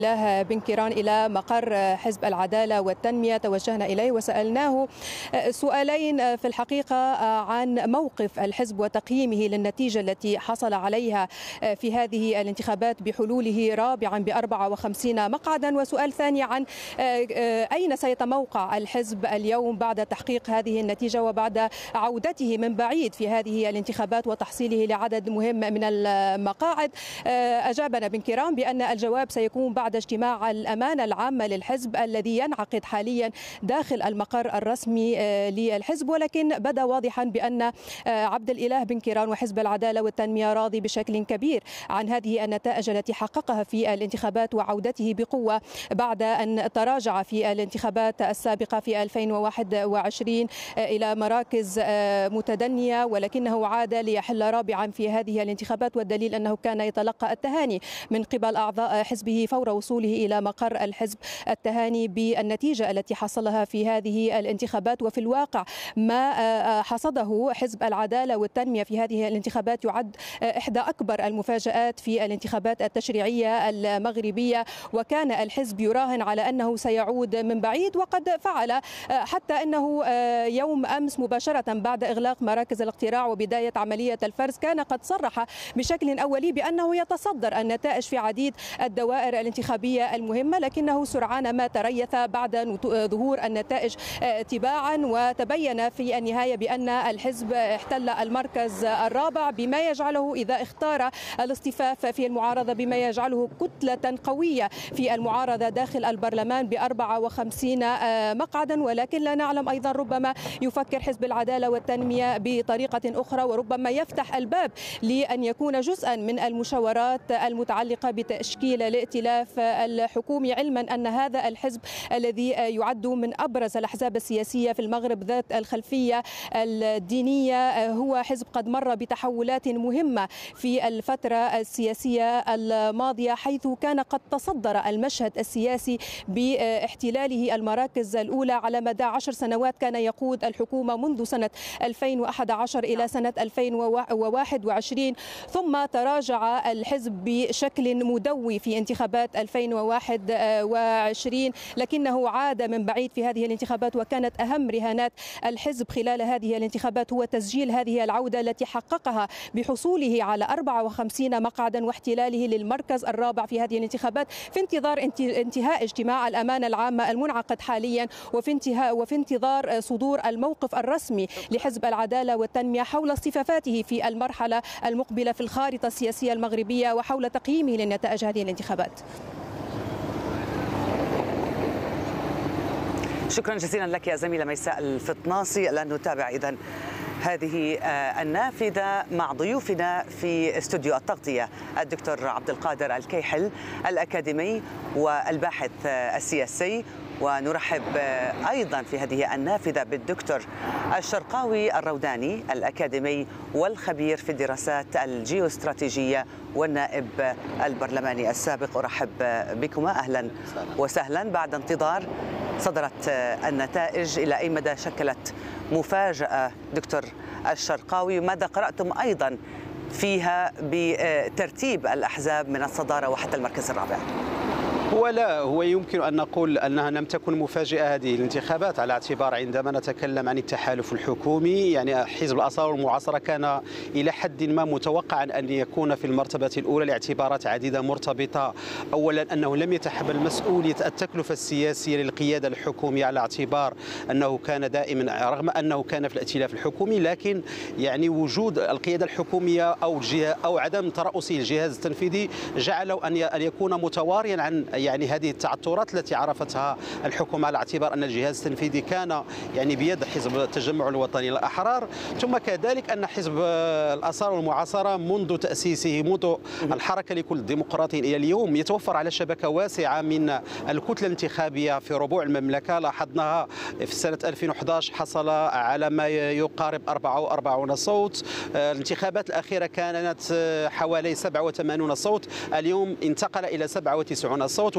الله بن كيران إلى مقر حزب العدالة والتنمية. توجهنا إليه وسألناه سؤالين في الحقيقة عن موقف الحزب وتقييمه للنتيجة التي حصل عليها في هذه الانتخابات بحلوله رابعا ب54 مقعدا، وسؤال ثاني عن أين سيتموقع الحزب اليوم بعد تحقيق هذه النتيجة وبعد عودته من بعيد في هذه الانتخابات وتحصيله لعدد مهم من المقاعد. أجابنا بن كيران بأن الجواب سيكون بعد اجتماع الأمانة العامة للحزب الذي ينعقد حاليا داخل المقر الرسمي للحزب، ولكن بدا واضحا بأن عبد الإله بن كيران وحزب العدالة والتنمية راضي بشكل كبير عن هذه النتائج التي حققها في الانتخابات وعودته بقوة بعد أن تراجع في الانتخابات السابقة في 2021 إلى مراكز متدنية، ولكنه عاد ليحل رابعا في هذه الانتخابات، والدليل أنه كان يتلقى التهاني من قبل أعضاء حزبه فور وصوله إلى مقر الحزب، التهاني بالنتيجة التي حصلها في هذه الانتخابات. وفي الواقع ما حصده حزب العدالة والتنمية في هذه الانتخابات يعد إحدى أكبر المفاجآت في الانتخابات التشريعية المغربية، وكان الحزب يراهن على أنه سيعود من بعيد، وقد فعل، حتى أنه يوم أمس مباشرة بعد إغلاق مراكز الاقتراع وبداية عملية الفرز كان قد صرح بشكل أولي بأنه يتصدر النتائج في عديد الدوائر الانتخابية المهمة، لكنه سرعان ما تريث بعد ظهور النتائج تباعا، وتبين في النهاية بأن الحزب احتل المركز الرابع، بما يجعله إذا اختار الاصطفاف في المعارضة بما يجعله كتلة قوية في المعارضة داخل البرلمان ب54 مقعدا. ولكن لا نعلم أيضا ربما يفكر حزب العدالة والتنمية بطريقة أخرى، وربما يفتح الباب لأن يكون جزءا من المشاورات المتعلقة بتشكيل الائتلاف الحكومي، علما أن هذا الحزب الذي يعد من أبرز الأحزاب السياسية في المغرب ذات الخلفية الدينية هو حزب قد مر بتحولات مهمة في الفترة السياسية الماضية، حيث كان قد تصدر المشهد السياسي باحتلاله المراكز الأولى على مدى 10 سنوات. كان يقود الحكومة منذ سنة 2011 إلى سنة 2021، ثم تراجع الحزب بشكل مدوي في انتخابات 2021، لكنه عاد من بعيد في هذه الانتخابات، وكانت أهم رهانات الحزب خلال هذه الانتخابات هو تسجيل هذه العودة التي حققها بحصوله على 54 مقعدا واحتلاله للمركز الرابع في هذه الانتخابات، في انتظار انتهاء اجتماع الأمانة العامة المنعقد حاليا، وفي انتظار صدور الموقف الرسمي لحزب العدالة والتنمية حول اصطفافاته في المرحلة المقبلة في الخارطة السياسية المغربية وحول تقييمه لنتائج هذه الانتخابات. شكرا جزيلا لك يا زميلة ميساء الفطناصي. الآن نتابع إذن هذه النافذة مع ضيوفنا في استوديو التغطية، الدكتور عبد القادر الكيحل الأكاديمي والباحث السياسي، ونرحب أيضا في هذه النافذة بالدكتور الشرقاوي الروداني الأكاديمي والخبير في الدراسات الجيوستراتيجية والنائب البرلماني السابق. أرحب بكما، أهلا وسهلا. بعد انتظار صدرت النتائج، إلى أي مدى شكلت مفاجأة دكتور الشرقاوي؟ ماذا قرأتم أيضا فيها بترتيب الأحزاب من الصدارة وحتى المركز الرابع؟ هو يمكن أن نقول أنها لم تكن مفاجئة هذه الانتخابات، على اعتبار عندما نتكلم عن التحالف الحكومي يعني حزب الأصالة والمعاصرة كان إلى حد ما متوقعا أن يكون في المرتبة الأولى لاعتبارات عديدة مرتبطة. أولا أنه لم يتحمل مسؤولية التكلفة السياسية للقيادة الحكومية، على اعتبار أنه كان دائما رغم أنه كان في الائتلاف الحكومي، لكن يعني وجود القيادة الحكومية أو عدم ترأسه الجهاز التنفيذي جعله أن يكون متواريا عن يعني هذه التعثرات التي عرفتها الحكومة، على اعتبار أن الجهاز التنفيذي كان يعني بيد حزب التجمع الوطني للأحرار. ثم كذلك أن حزب الأصالة والمعاصرة منذ تأسيسه، منذ الحركة لكل الديمقراطيين إلى اليوم، يتوفر على شبكة واسعة من الكتلة الانتخابية في ربوع المملكة. لاحظناها في سنة 2011 حصل على ما يقارب 44 صوت، الانتخابات الأخيرة كانت حوالي 87 صوت، اليوم انتقل إلى 97 صوت.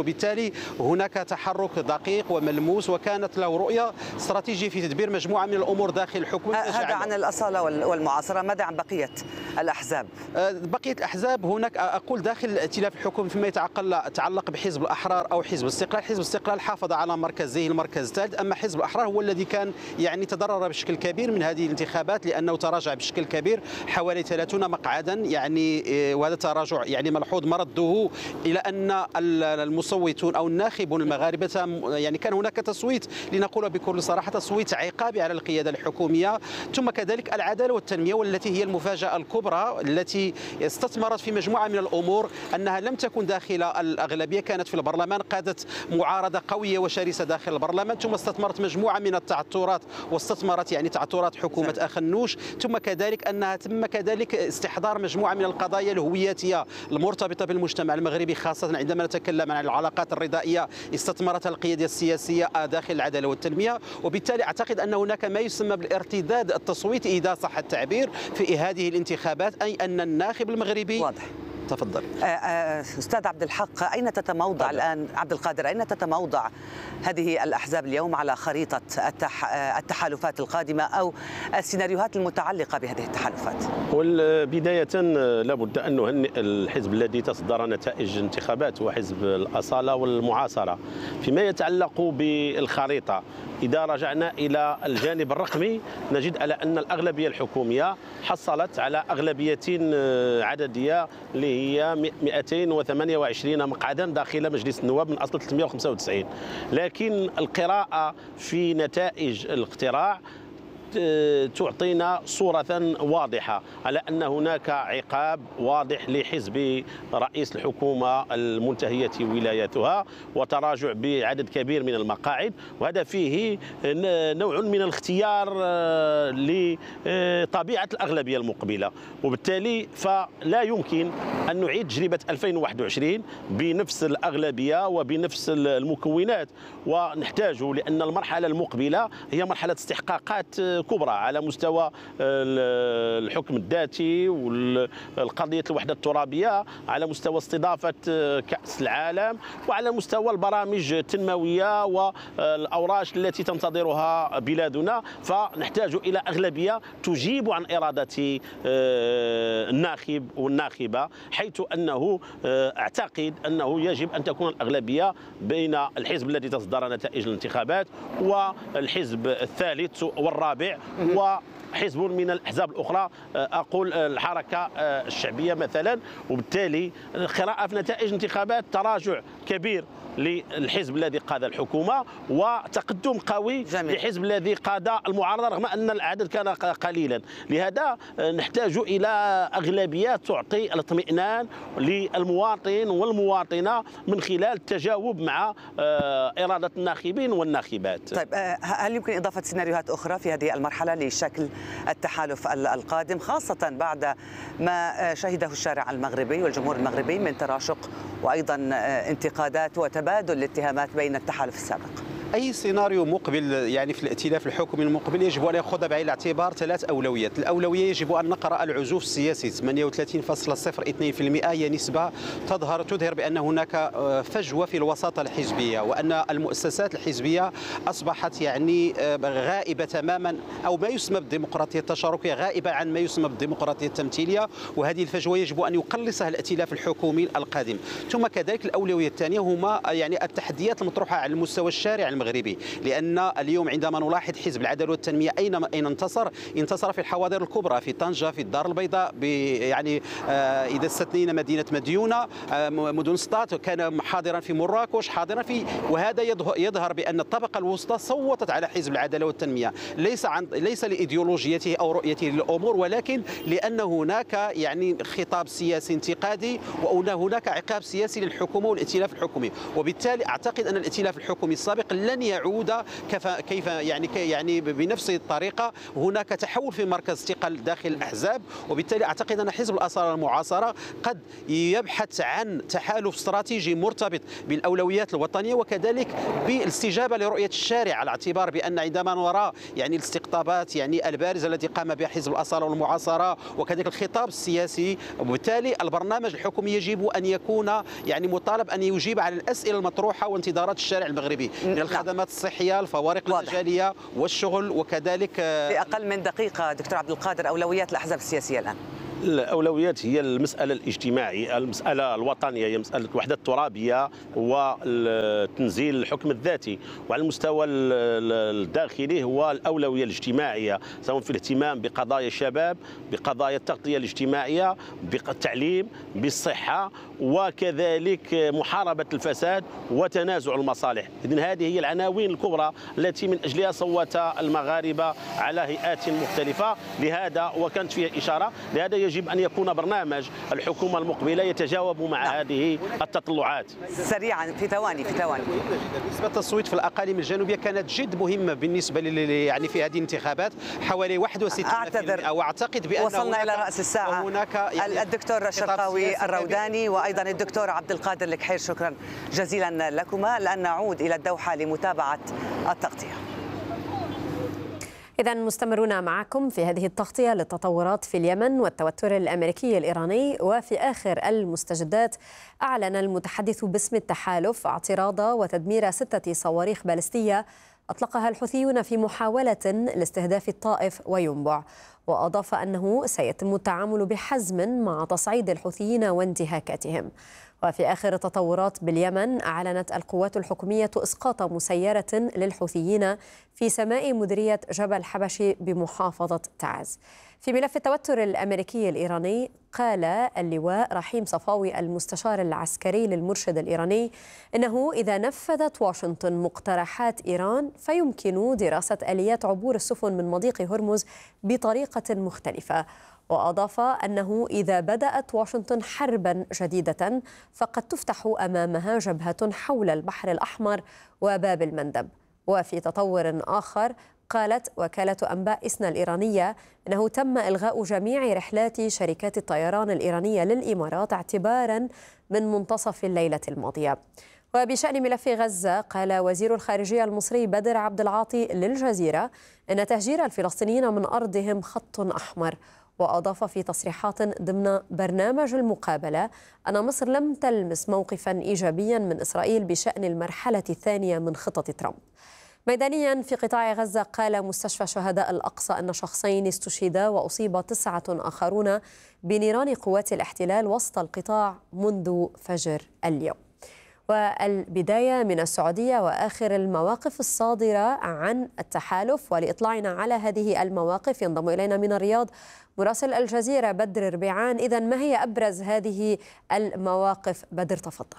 وبالتالي هناك تحرك دقيق وملموس، وكانت له رؤية استراتيجية في تدبير مجموعة من الأمور داخل الحكومة. هذا عن الأصالة والمعاصرة. ماذا عن بقية الأحزاب؟ بقية الأحزاب هناك أقول داخل الائتلاف الحكومي فيما يتعلق بحزب الأحرار أو حزب الاستقلال. حزب الاستقلال حافظ على مركزه المركز الثالث، أما حزب الأحرار هو الذي كان يعني تضرر بشكل كبير من هذه الانتخابات لأنه تراجع بشكل كبير حوالي 30 مقعدا، يعني وهذا تراجع يعني ملحوظ مرده إلى أن المصوتون أو الناخبون المغاربة يعني كان هناك تصويت لنقول بكل صراحة تصويت عقابي على القيادة الحكومية. ثم كذلك العدالة والتنمية والتي هي المفاجأة الكبرى التي استثمرت في مجموعة من الأمور، أنها لم تكن داخل الأغلبية، كانت في البرلمان، قادت معارضة قوية وشرسة داخل البرلمان، ثم استثمرت مجموعة من التعثرات واستثمرت يعني تعثرات حكومة أخنوش، ثم كذلك أنها تم كذلك استحضار مجموعة من القضايا الهوياتية المرتبطة بالمجتمع المغربي، خاصة عندما نتكلم عن العلاقات الرضائية استثمرتها القيادة السياسية داخل العدالة والتنمية. وبالتالي أعتقد أن هناك ما يسمى بالارتداد التصويتي إذا صح التعبير في هذه الانتخابات، أي أن الناخب المغربي واضح. تفضل. أستاذ عبد الحق، أين تتموضع الآن عبد القادر، أين تتموضع هذه الأحزاب اليوم على خريطة التحالفات القادمة أو السيناريوهات المتعلقة بهذه التحالفات؟ بداية لابد أن نهنئ الحزب الذي تصدر نتائج انتخابات، هو حزب الأصالة والمعاصرة. فيما يتعلق بالخريطة، إذا رجعنا إلى الجانب الرقمي نجد على أن الأغلبية الحكومية حصلت على أغلبية عددية اللي هي 228 مقعدا داخل مجلس النواب من أصل 395. لكن القراءة في نتائج الاقتراع تعطينا صورة واضحة على أن هناك عقاب واضح لحزب رئيس الحكومة المنتهية ولايتها وتراجع بعدد كبير من المقاعد، وهذا فيه نوع من الاختيار لطبيعة الأغلبية المقبلة. وبالتالي فلا يمكن أن نعيد تجربة 2021 بنفس الأغلبية وبنفس المكونات، ونحتاج لأن المرحلة المقبلة هي مرحلة استحقاقات كبرى على مستوى الحكم الذاتي والقضية الوحدة الترابية، على مستوى استضافة كأس العالم، وعلى مستوى البرامج التنموية والأوراش التي تنتظرها بلادنا. فنحتاج إلى أغلبية تجيب عن إرادة الناخب والناخبة، حيث أنه أعتقد أنه يجب أن تكون الأغلبية بين الحزب الذي تصدر نتائج الانتخابات والحزب الثالث والرابع وحزب من الأحزاب الأخرى، أقول الحركة الشعبية مثلا. وبالتالي القراءة في نتائج الانتخابات تراجع كبير للحزب الذي قاد الحكومة وتقدم قوي للحزب الذي قاد المعارضة رغم أن العدد كان قليلا. لهذا نحتاج إلى أغلبيات تعطي الاطمئنان للمواطن والمواطنة من خلال التجاوب مع إرادة الناخبين والناخبات. طيب، هل يمكن إضافة سيناريوهات أخرى في هذه المرحلة لشكل التحالف القادم، خاصة بعد ما شهده الشارع المغربي والجمهور المغربي من تراشق وأيضا انتقادات وتبادل الاتهامات بين التحالف السابق؟ أي سيناريو مقبل يعني في الائتلاف الحكومي المقبل يجب أن يأخذ بعين الاعتبار 3 أولويات. الأولوية يجب أن نقرأ العزوف السياسي، 38.02% هي نسبة تظهر بأن هناك فجوة في الوساطة الحزبية، وأن المؤسسات الحزبية أصبحت يعني غائبة تماما، أو ما يسمى بالديمقراطية التشاركية غائبة عن ما يسمى بالديمقراطية التمثيلية، وهذه الفجوة يجب أن يقلصها الائتلاف الحكومي القادم. ثم كذلك الأولوية الثانية هما يعني التحديات المطروحة على مستوى الشارع المغربي، لأن اليوم عندما نلاحظ حزب العدالة والتنمية أين انتصر في الحواضر الكبرى، في طنجة، في الدار البيضاء، يعني إذا استثنينا مدينة مديونة، مدن سطات، كان حاضرا في مراكش، حاضرا في، وهذا يظهر بأن الطبقة الوسطى صوتت على حزب العدالة والتنمية، ليس لإيديولوجيته أو رؤيته للأمور، ولكن لأن هناك يعني خطاب سياسي انتقادي وأن هناك عقاب سياسي للحكومة والائتلاف الحكومي. وبالتالي أعتقد أن الائتلاف الحكومي السابق لن يعود يعني بنفس الطريقة. هناك تحول في مركز الثقل داخل الأحزاب، وبالتالي أعتقد أن حزب الأصالة المعاصرة قد يبحث عن تحالف استراتيجي مرتبط بالأولويات الوطنية وكذلك بالاستجابة لرؤية الشارع، على اعتبار بأن عندما نرى يعني الاستقطابات يعني البارزة التي قام بها حزب الأصالة والمعاصرة وكذلك الخطاب السياسي، وبالتالي البرنامج الحكومي يجب أن يكون يعني مطالب أن يجيب على الأسئلة المطروحة وانتظارات الشارع المغربي من الخدمات الصحية، الفوارق المجالية والشغل، وكذلك في أقل من دقيقة دكتور عبد القادر أولويات الأحزاب السياسية الآن. الأولويات هي المسألة الاجتماعية، المسألة الوطنية، هي مسألة الوحدة الترابية وتنزيل الحكم الذاتي، وعلى المستوى الداخلي هو الأولوية الاجتماعية، سواء في الاهتمام بقضايا الشباب، بقضايا التغطية الاجتماعية، بالتعليم، بالصحة، وكذلك محاربة الفساد وتنازع المصالح. إذن هذه هي العناوين الكبرى التي من أجلها صوت المغاربة على هيئات مختلفة. لهذا وكانت فيها إشارة، لهذا يجب أن يكون برنامج الحكومة المقبلة يتجاوب مع هذه التطلعات. سريعا في ثواني. نسبة التصويت في الأقاليم الجنوبية كانت جد مهمة بالنسبة يعني في هذه الانتخابات، حوالي 61%. أعتذر، وأعتقد بأن وصلنا إلى رأس الساعة. هناك يعني الدكتور الشرقاوي الروداني وأيضا الدكتور عبد القادر الكحيل، شكرا جزيلا لكما. الآن نعود إلى الدوحة لمتابعة التغطية. إذا مستمرون معكم في هذه التغطية للتطورات في اليمن والتوتر الأمريكي الإيراني. وفي آخر المستجدات أعلن المتحدث باسم التحالف اعتراض وتدمير 6 صواريخ باليستية أطلقها الحوثيون في محاولة لاستهداف الطائف وينبع، وأضاف أنه سيتم التعامل بحزم مع تصعيد الحوثيين وانتهاكاتهم. وفي آخر التطورات باليمن أعلنت القوات الحكومية إسقاط مسيرة للحوثيين في سماء مديرية جبل حبشي بمحافظة تعز. في ملف التوتر الأمريكي الإيراني، قال اللواء رحيم صفاوي المستشار العسكري للمرشد الإيراني إنه إذا نفذت واشنطن مقترحات إيران فيمكن دراسة آليات عبور السفن من مضيق هرمز بطريقة مختلفة. وأضاف أنه إذا بدأت واشنطن حربا جديدة فقد تفتح أمامها جبهة حول البحر الأحمر وباب المندب. وفي تطور آخر، قالت وكالة أنباء إسنا الإيرانية أنه تم إلغاء جميع رحلات شركات الطيران الإيرانية للإمارات اعتبارا من منتصف الليلة الماضية. وبشأن ملف غزة، قال وزير الخارجية المصري بدر عبد العاطي للجزيرة أن تهجير الفلسطينيين من أرضهم خط أحمر. وأضاف في تصريحات ضمن برنامج المقابلة أن مصر لم تلمس موقفا إيجابيا من إسرائيل بشأن المرحلة الثانية من خطط ترامب. ميدانيا في قطاع غزة، قال مستشفى شهداء الأقصى أن شخصين استشهدا وأصيب 9 آخرون بنيران قوات الاحتلال وسط القطاع منذ فجر اليوم. والبداية من السعودية وآخر المواقف الصادرة عن التحالف. ولإطلاعنا على هذه المواقف ينضم إلينا من الرياض مراسل الجزيرة بدر ربيعان. إذن ما هي أبرز هذه المواقف؟ بدر تفضل.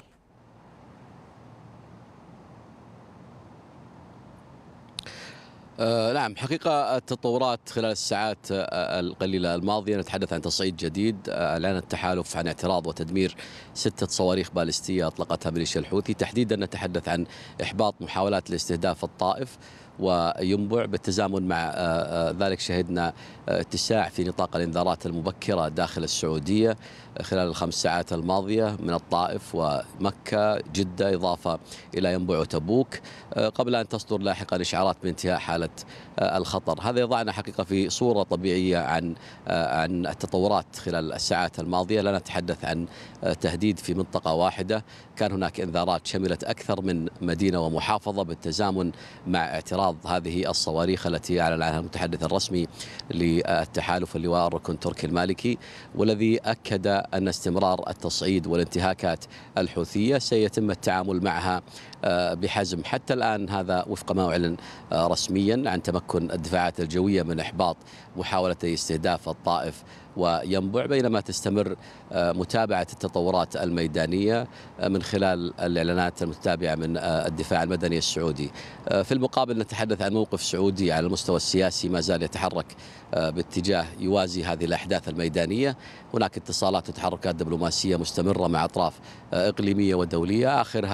نعم، حقيقة التطورات خلال الساعات القليلة الماضية نتحدث عن تصعيد جديد. أعلن التحالف عن اعتراض وتدمير 6 صواريخ باليستية أطلقتها ميليشيا الحوثي، تحديدا نتحدث عن إحباط محاولات لاستهداف الطائف وينبع. بالتزامن مع ذلك شهدنا اتساع في نطاق الإنذارات المبكرة داخل السعودية خلال ال5 ساعات الماضية من الطائف ومكة جدة إضافة إلى ينبع وتبوك، قبل أن تصدر لاحقا إشعارات بانتهاء حالة الخطر. هذا يضعنا حقيقة في صورة طبيعية عن التطورات خلال الساعات الماضية. لا نتحدث عن تهديد في منطقة واحدة، كان هناك إنذارات شملت أكثر من مدينة ومحافظة بالتزامن مع اعتراض هذه الصواريخ التي أعلن عنها المتحدث الرسمي للتحالف اللواء الركن تركي المالكي، والذي أكد أن استمرار التصعيد والانتهاكات الحوثية سيتم التعامل معها بحزم. حتى الآن هذا وفق ما أعلن رسميا عن تمكن الدفاعات الجوية من إحباط محاولة استهداف الطائف وينبع، بينما تستمر متابعة التطورات الميدانية من خلال الإعلانات المتتابعة من الدفاع المدني السعودي. في المقابل نتحدث عن موقف سعودي على المستوى السياسي ما زال يتحرك باتجاه يوازي هذه الأحداث الميدانية. هناك اتصالات وتحركات دبلوماسية مستمرة مع أطراف إقليمية ودولية، آخرها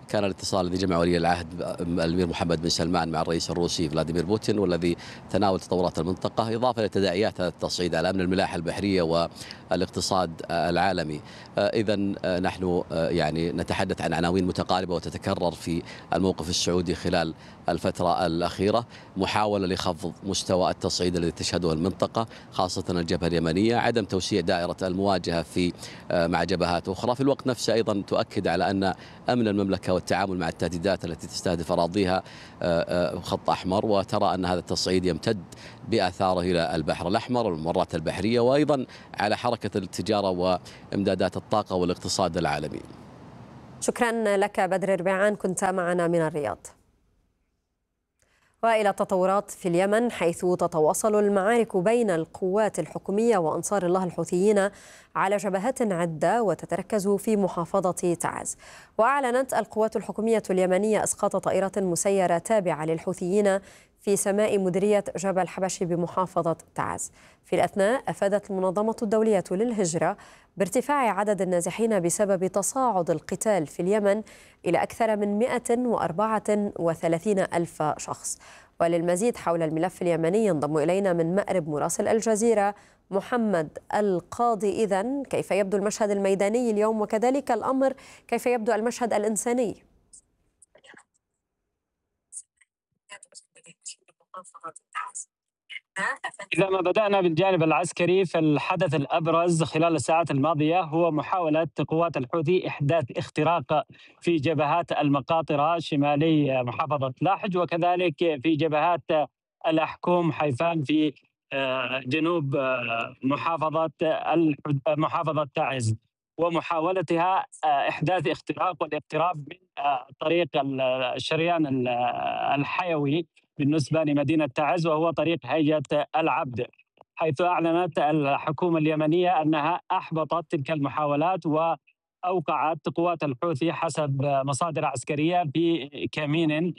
كان الاتصال الذي جمع ولي العهد الأمير محمد بن سلمان مع الرئيس الروسي فلاديمير بوتين، والذي تناول تطورات المنطقة إضافة إلى تداعيات هذا التصعيد على أمن الملاحة البحرية والاقتصاد العالمي. إذا نحن يعني نتحدث عن عناوين متقاربة وتتكرر في الموقف السعودي خلال الفترة الأخيرة: محاولة لخفض مستوى التصعيد الذي تشهده المنطقة خاصة الجبهة اليمنية، عدم توسيع دائرة المواجهة مع جبهات أخرى. في الوقت نفسه أيضا تؤكد على أن أمن المملكة والتعامل مع التهديدات التي تستهدف أراضيها خط أحمر، وترى أن هذا التصعيد يمتد بآثاره إلى البحر الأحمر والممرات البحرية، وأيضا على حركة التجارة وإمدادات الطاقة والاقتصاد العالمي. شكرا لك بدر ربيعان، كنت معنا من الرياض. وإلى التطورات في اليمن، حيث تتواصل المعارك بين القوات الحكومية وأنصار الله الحوثيين على جبهات عدة وتتركز في محافظة تعز. وأعلنت القوات الحكومية اليمنية إسقاط طائرة مسيرة تابعة للحوثيين في سماء مديرية جبل حبشي بمحافظة تعز. في الأثناء أفادت المنظمة الدولية للهجرة بارتفاع عدد النازحين بسبب تصاعد القتال في اليمن إلى أكثر من 134 ألف شخص. وللمزيد حول الملف اليمني ينضم إلينا من مأرب مراسل الجزيرة محمد القاضي. إذن كيف يبدو المشهد الميداني اليوم، وكذلك الأمر كيف يبدو المشهد الإنساني؟ إذا ما بدأنا بالجانب العسكري، فالحدث الأبرز خلال الساعات الماضية هو محاولة قوات الحوثي إحداث اختراق في جبهات المقاطرة شمالي محافظة لاحج، وكذلك في جبهات الأحكوم حيفان في جنوب محافظة تعز، ومحاولتها إحداث اختراق والاقتراب من طريق الشريان الحيوي بالنسبة لمدينة تعز، وهو طريق هيئة العبد، حيث أعلنت الحكومة اليمنية أنها أحبطت تلك المحاولات وأوقعت قوات الحوثي حسب مصادر عسكرية في كمين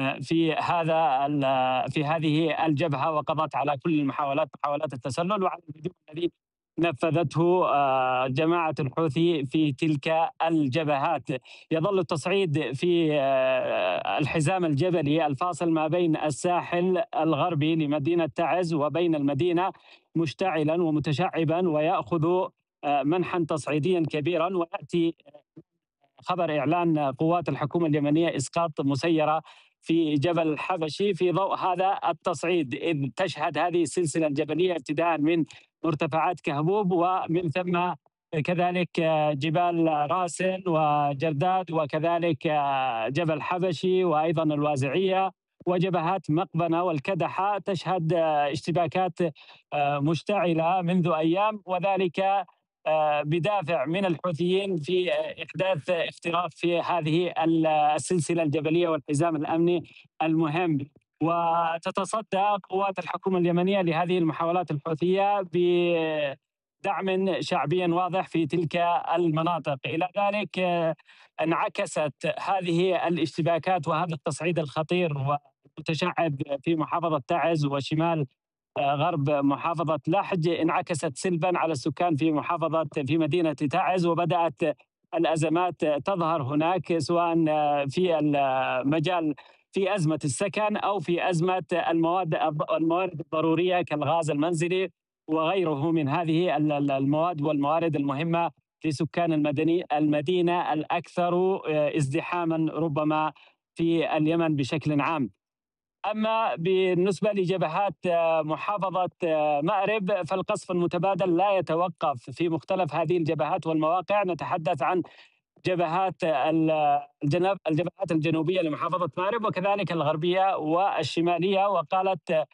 في هذه الجبهة، وقضت على كل محاولات التسلل وعلى الهجوم الذي نفذته جماعة الحوثي في تلك الجبهات. يظل التصعيد في الحزام الجبلي الفاصل ما بين الساحل الغربي لمدينة تعز وبين المدينة مشتعلا ومتشعبا، ويأخذ منحا تصعيديا كبيرا. ويأتي خبر إعلان قوات الحكومة اليمنية إسقاط مسيرة في جبل الحبشي في ضوء هذا التصعيد، إذ تشهد هذه السلسلة الجبلية ابتداء من مرتفعات كهبوب، ومن ثم كذلك جبال راسن وجرداد، وكذلك جبل حبشي، وأيضا الوازعية وجبهات مقبنة والكدحة، تشهد اشتباكات مشتعلة منذ أيام، وذلك بدافع من الحوثيين في إحداث اختراق في هذه السلسلة الجبلية والحزام الأمني المهم. وتتصدى قوات الحكومة اليمنية لهذه المحاولات الحوثية بدعم شعبي واضح في تلك المناطق. إلى ذلك انعكست هذه الاشتباكات وهذا التصعيد الخطير والمتشعب في محافظة تعز وشمال غرب محافظة لاحج، انعكست سلبا على السكان في مدينة تعز، وبدأت الأزمات تظهر هناك، سواء في المجال في أزمة السكن أو في أزمة الموارد الضرورية كالغاز المنزلي وغيره من هذه المواد والموارد المهمة لسكان المدينة الأكثر ازدحاما ربما في اليمن بشكل عام. أما بالنسبة لجبهات محافظة مأرب، فالقصف المتبادل لا يتوقف في مختلف هذه الجبهات والمواقع. نتحدث عن الجبهات الجنوبية لمحافظة مأرب وكذلك الغربية والشمالية. وقالت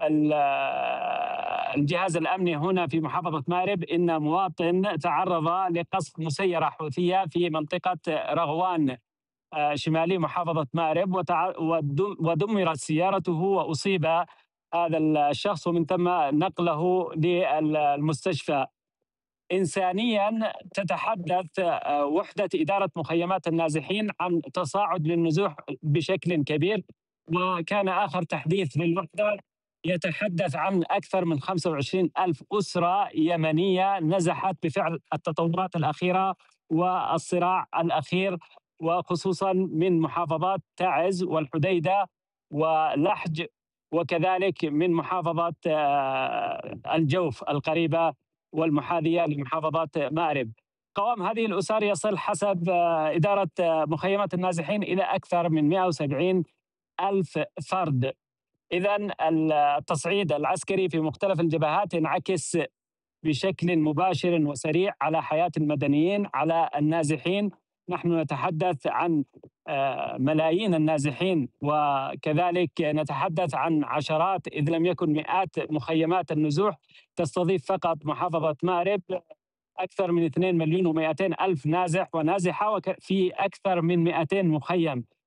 الجهاز الأمني هنا في محافظة مأرب إن مواطن تعرض لقصف مسيرة حوثية في منطقة رغوان شمالي محافظة مأرب، ودمرت سيارته وأصيب هذا الشخص، ومن ثم نقله للمستشفى. إنسانيا، تتحدث وحدة إدارة مخيمات النازحين عن تصاعد للنزوح بشكل كبير، وكان آخر تحديث للوحدة يتحدث عن أكثر من 25 ألف أسرة يمنية نزحت بفعل التطورات الأخيرة والصراع الأخير وخصوصا من محافظات تعز والحديدة ولحج، وكذلك من محافظة الجوف القريبة والمحاذية لمحافظة مأرب. قوام هذه الأسر يصل حسب إدارة مخيمات النازحين إلى أكثر من 170 ألف فرد. إذن التصعيد العسكري في مختلف الجبهات ينعكس بشكل مباشر وسريع على حياة المدنيين، على النازحين. نحن نتحدث عن ملايين النازحين، وكذلك نتحدث عن عشرات إذ لم يكن مئات مخيمات النزوح تستضيف فقط محافظة مأرب أكثر من 2 مليون و200 ألف نازح ونازحة، وفي أكثر من 200 مخيم.